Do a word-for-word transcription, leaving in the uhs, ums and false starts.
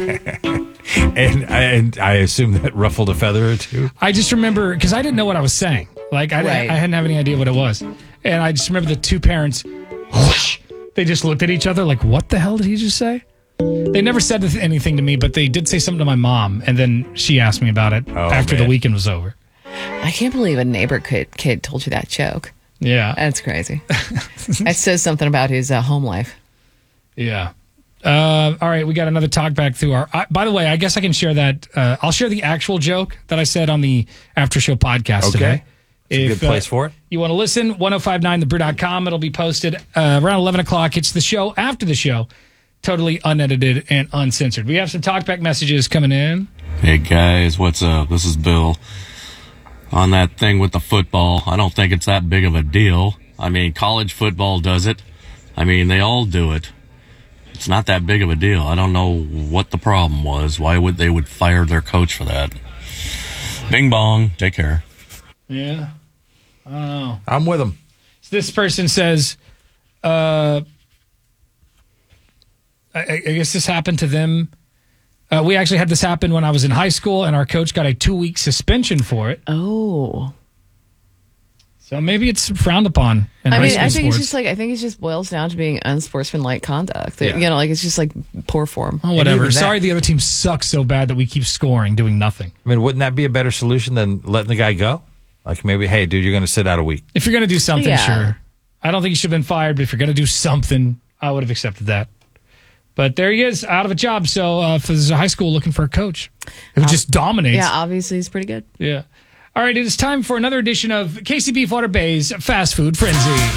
and, and I assume that ruffled a feather or two. I just remember, because I didn't know what I was saying. Like, I, Right. I hadn't have any idea what it was. And I just remember the two parents, whoosh, they just looked at each other like, what the hell did he just say? They never said anything to me, but they did say something to my mom. And then she asked me about it Oh, after man. the weekend was over. I can't believe a neighbor kid, kid told you that joke. Yeah. That's crazy. That says something about his uh, home life. Yeah. Uh, all right, we got another talk back through our. Uh, by the way, I guess I can share that. Uh, I'll share the actual joke that I said on the after show podcast Okay. today. It's a good place for it. You want to listen? ten fifty-nine the brew dot com. It'll be posted uh, around eleven o'clock. It's the show after the show, totally unedited and uncensored. We have some talkback messages coming in. Hey guys, what's up? This is Bill. On that thing with the football, I don't think it's that big of a deal. I mean, college football does it. I mean, they all do it. It's not that big of a deal. I don't know what the problem was. Why would they would fire their coach for that? Bing bong. Take care. Yeah. I don't know. I'm with them. This person says, uh, I, I guess this happened to them. Uh, we actually had this happen when I was in high school, and our coach got a two-week suspension for it. Oh. So maybe it's frowned upon in I high mean, school I think sports. it's just like, I think it just boils down to being unsportsmanlike conduct. Yeah. You know, like it's just like poor form. Oh, whatever. even that- Sorry the other team sucks so bad that we keep scoring, doing nothing. I mean, wouldn't that be a better solution than letting the guy go? Like maybe, hey, dude, you're going to sit out a week. If you're going to do something, Yeah. sure. I don't think you should have been fired, but if you're going to do something, I would have accepted that. But there he is, out of a job. So uh, if there's a high school looking for a coach who just dominates. Yeah, obviously he's pretty good. Yeah. All right, it is time for another edition of K C B Water Bay's Fast Food Frenzy.